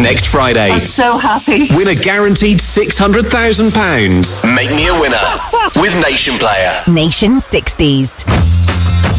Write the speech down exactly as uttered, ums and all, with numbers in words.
next Friday. I'm so happy. Win a guaranteed six hundred thousand pounds. Make me a winner with Nation Player. Nation sixties.